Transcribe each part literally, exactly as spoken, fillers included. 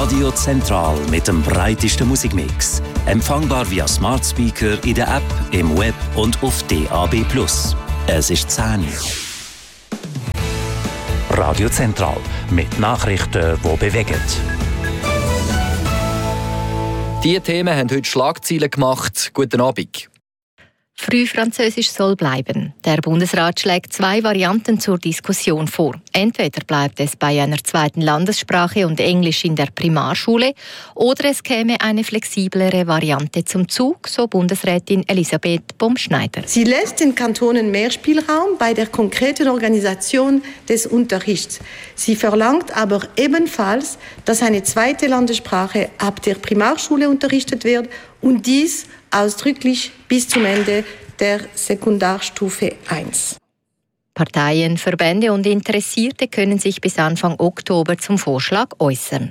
Radio Zentral mit dem breitesten Musikmix. Empfangbar via Smart Speaker in der App, im Web und auf D A B plus. Es ist zehn Uhr. Radio Zentral mit Nachrichten, die bewegen. Diese Themen haben heute Schlagzeilen gemacht. Guten Abend. Frühfranzösisch soll bleiben. Der Bundesrat schlägt zwei Varianten zur Diskussion vor. Entweder bleibt es bei einer zweiten Landessprache und Englisch in der Primarschule, oder es käme eine flexiblere Variante zum Zug, so Bundesrätin Elisabeth Bomschneider. Sie lässt den Kantonen mehr Spielraum bei der konkreten Organisation des Unterrichts. Sie verlangt aber ebenfalls, dass eine zweite Landessprache ab der Primarschule unterrichtet wird und dies ausdrücklich bis zum Ende der Sekundarstufe eins. Parteien, Verbände und Interessierte können sich bis Anfang Oktober zum Vorschlag äußern.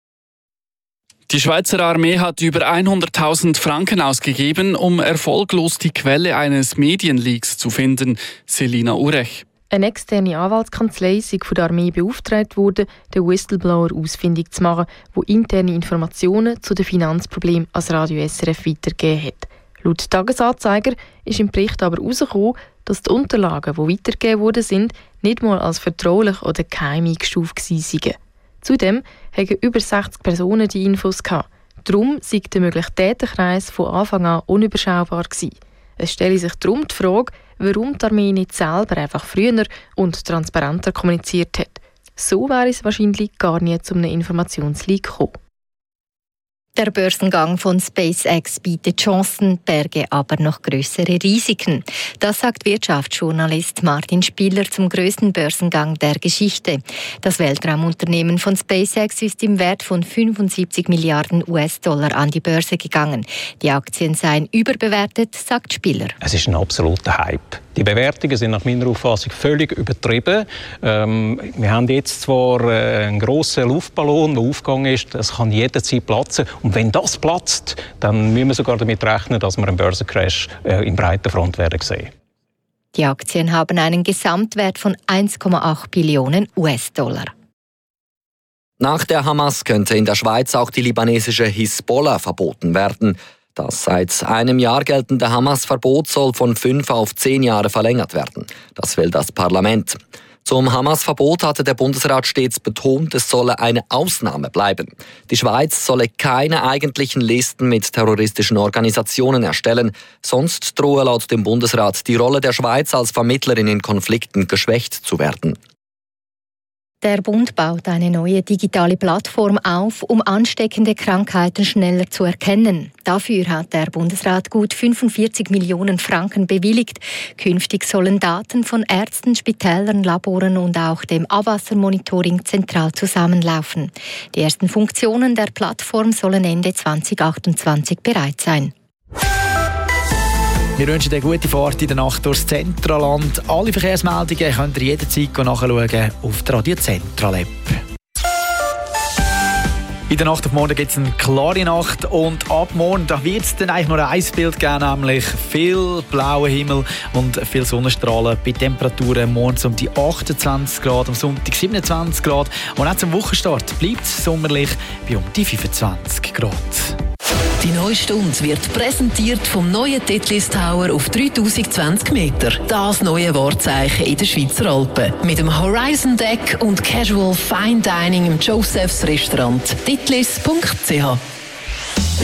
Die Schweizer Armee hat über hunderttausend Franken ausgegeben, um erfolglos die Quelle eines Medienleaks zu finden. Selina Urech. Eine externe Anwaltskanzlei sei von der Armee beauftragt worden, den Whistleblower ausfindig zu machen, der interne Informationen zu den Finanzproblemen als Radio S R F weitergegeben hat. Laut Tagesanzeiger ist im Bericht aber herausgekommen, dass die Unterlagen, die weitergegeben worden sind, nicht mal als vertraulich oder geheim eingestuft waren. Zudem haben über sechzig Personen die Infos gehabt. Darum sei der mögliche Täterkreis von Anfang an unüberschaubar gewesen. Es stelle sich darum die Frage, warum die Armee nicht selber einfach früher und transparenter kommuniziert hat. So wäre es wahrscheinlich gar nie zu einem Informationsleak gekommen. Der Börsengang von SpaceX bietet Chancen, berge aber noch größere Risiken. Das sagt Wirtschaftsjournalist Martin Spieler zum grössten Börsengang der Geschichte. Das Weltraumunternehmen von SpaceX ist im Wert von fünfundsiebzig Milliarden U S-Dollar an die Börse gegangen. Die Aktien seien überbewertet, sagt Spieler. Es ist ein absoluter Hype. Die Bewertungen sind nach meiner Auffassung völlig übertrieben. Ähm, wir haben jetzt zwar äh, einen grossen Luftballon, der aufgegangen ist. Das kann jederzeit platzen. Und wenn das platzt, dann müssen wir sogar damit rechnen, dass wir einen Börsencrash äh, in breiter Front werden sehen. Die Aktien haben einen Gesamtwert von eins Komma acht Billionen U S-Dollar. Nach der Hamas könnte in der Schweiz auch die libanesische Hisbollah verboten werden. Das seit einem Jahr geltende Hamas-Verbot soll von fünf auf zehn Jahre verlängert werden. Das will das Parlament. Zum Hamas-Verbot hatte der Bundesrat stets betont, es solle eine Ausnahme bleiben. Die Schweiz solle keine eigentlichen Listen mit terroristischen Organisationen erstellen, sonst drohe laut dem Bundesrat die Rolle der Schweiz als Vermittlerin in Konflikten geschwächt zu werden. Der Bund baut eine neue digitale Plattform auf, um ansteckende Krankheiten schneller zu erkennen. Dafür hat der Bundesrat gut fünfundvierzig Millionen Franken bewilligt. Künftig sollen Daten von Ärzten, Spitälern, Laboren und auch dem Abwassermonitoring zentral zusammenlaufen. Die ersten Funktionen der Plattform sollen Ende zwanzig achtundzwanzig bereit sein. Wir wünschen dir eine gute Fahrt in der Nacht durchs Zentraland. Alle Verkehrsmeldungen könnt ihr jederzeit nachschauen auf der Radio Zentral App. In der Nacht auf morgen gibt es eine klare Nacht und ab morgen wird es dann eigentlich nur ein Bild geben, nämlich viel blauer Himmel und viel Sonnenstrahlen bei Temperaturen morgens um die achtundzwanzig Grad, am Sonntag siebenundzwanzig Grad und auch zum Wochenstart bleibt es sommerlich bei um die fünfundzwanzig Grad. Die neue Stunde wird präsentiert vom neuen Titlis Tower auf dreitausendzwanzig Meter. Das neue Wahrzeichen in den Schweizer Alpen. Mit dem Horizon Deck und Casual Fine Dining im Joseph's Restaurant. titlis punkt c h